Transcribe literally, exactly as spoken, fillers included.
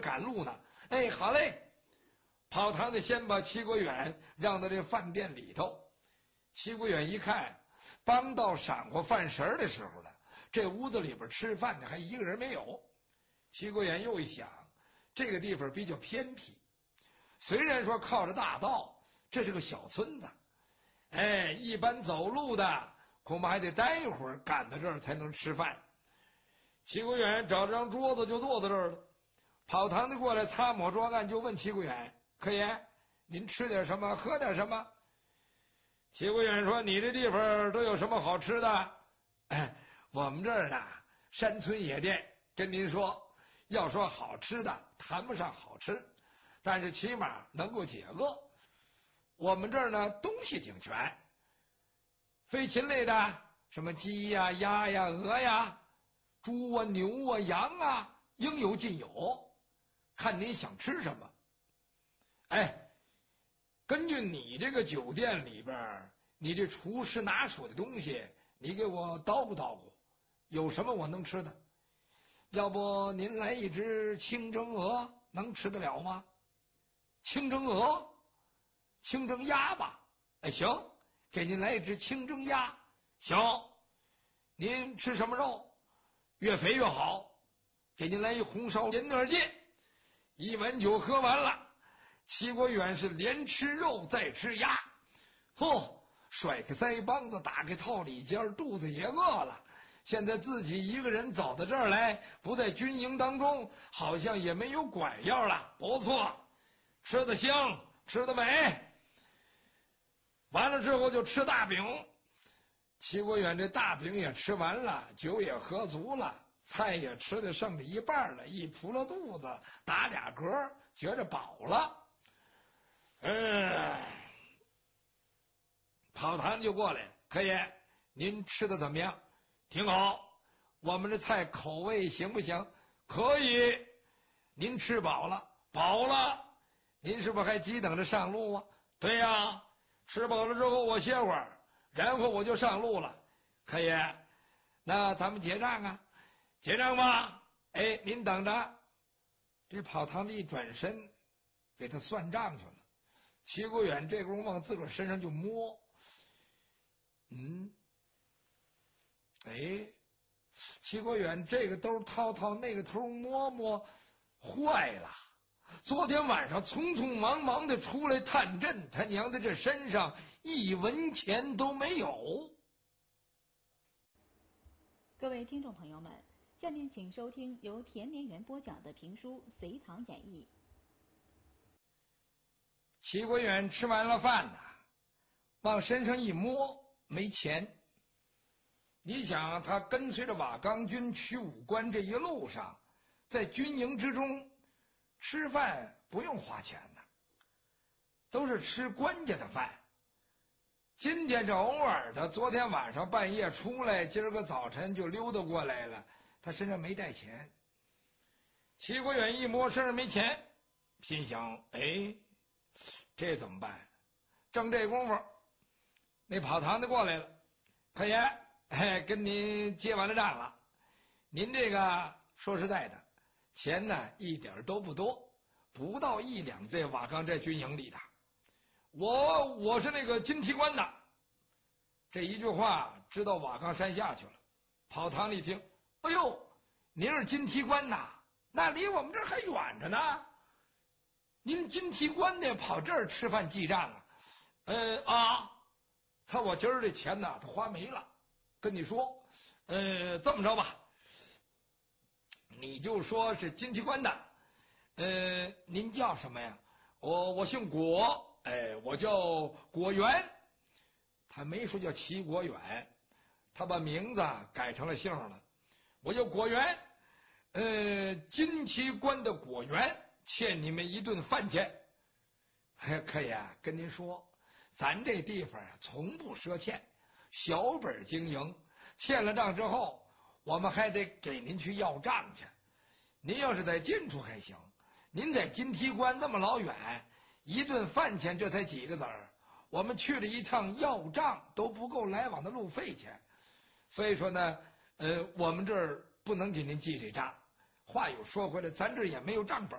赶路呢。哎，好嘞。跑堂的先把齐国远让到这饭店里头。齐国远一看，帮到闪过饭食的时候了，这屋子里边吃饭的还一个人没有。齐国远又一想，这个地方比较偏僻，虽然说靠着大道，这是个小村子，哎，一般走路的恐怕还得待一会儿赶到这儿才能吃饭。齐国远找张桌子就坐在这儿了。跑堂的过来擦抹桌案，就问齐国远：“客爷，您吃点什么，喝点什么？”齐国远说：“你这地方都有什么好吃的？”哎，我们这儿呢，山村野店，跟您说，要说好吃的，谈不上好吃，但是起码能够解饿。我们这儿呢，东西挺全，飞禽类的，什么鸡呀、鸭呀、鹅呀、猪啊、牛啊、羊啊，应有尽有，看您想吃什么。哎，根据你这个酒店里边，你这厨师拿手的东西，你给我叨咕叨咕，有什么我能吃的？要不您来一只清蒸鹅，能吃得了吗？清蒸鹅，清蒸鸭吧？哎，行，给您来一只清蒸鸭。行，您吃什么肉？越肥越好，给您来一红烧银耳鸡。一碗酒喝完了，齐国远是连吃肉再吃鸭，嚯，甩开腮帮子，打开套里间，肚子也饿了。现在自己一个人走到这儿来，不在军营当中，好像也没有拐样了。不错，吃得香，吃得美。完了之后就吃大饼。齐国远这大饼也吃完了，酒也喝足了，菜也吃的剩了一半了，一扑了肚子，打俩嗝，觉着饱了。嗯，跑堂就过来，客爷，您吃的怎么样？挺好，我们这菜口味行不行？可以。您吃饱了？饱了。您是不是还急等着上路啊？对呀，吃饱了之后我歇会儿，然后我就上路了。客爷，那咱们结账啊？结账吧。哎，您等着。这跑堂的一转身，给他算账去了。齐国远这功夫往自个儿身上就摸，嗯。哎，齐国远这个兜掏掏，那个头摸摸，坏了！昨天晚上匆匆忙忙的出来探阵，他娘的这身上一文钱都没有。 各位听众朋友们，下面请收听由田连元播讲的评书《隋唐演义》。 齐国远吃完了饭呐，往身上一摸，没钱。你想，他跟随着瓦岗军去武关这一路上，在军营之中吃饭不用花钱的，都是吃官家的饭。今天这偶尔的，昨天晚上半夜出来，今儿个早晨就溜达过来了，他身上没带钱。齐国远一摸身上没钱，心想：哎，这怎么办？正这功夫，那跑堂的过来了，客爷。哎，跟您结完了账了。您这个说实在的，钱呢一点都不多，不到一两，在瓦岗寨军营里的。我我是那个金提官的。这一句话知道瓦岗山下去了。跑堂里听，哎呦，您是金提官呐？那离我们这儿还远着呢。您金提官的跑这儿吃饭记账啊？呃啊，他我今儿这钱呢，他花没了。跟你说，呃，这么着吧，你就说是金提官的，呃，您叫什么呀？我我姓果，哎，我叫果园。他没说叫齐国远，他把名字改成了姓了。我叫果园，呃，金提官的果园，欠你们一顿饭钱。哎，客爷，跟您说，咱这地方啊，从不赊欠。小本经营，欠了账之后，我们还得给您去要账去。您要是在近处还行，您在金提关那么老远，一顿饭钱这才几个子儿，我们去了一趟要账都不够来往的路费钱。所以说呢，呃，我们这儿不能给您记这账。话又说回来，咱这儿也没有账本，